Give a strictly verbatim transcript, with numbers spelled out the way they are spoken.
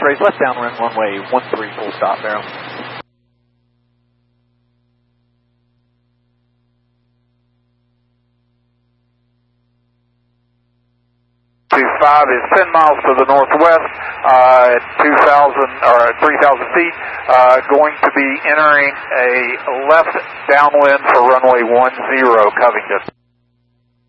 X-rays, left downwind, runway one three, full stop, Barrow. two five is ten miles to the northwest, uh, at two thousand, or three thousand feet, uh, going to be entering a left downwind for runway one zero, Covington.